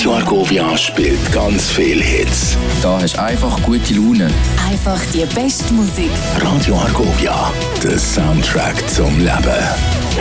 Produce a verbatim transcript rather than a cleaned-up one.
Radio Argovia spielt ganz viele Hits. Da hast du einfach gute Laune. Einfach die beste Musik. Radio Argovia, der Soundtrack zum Leben.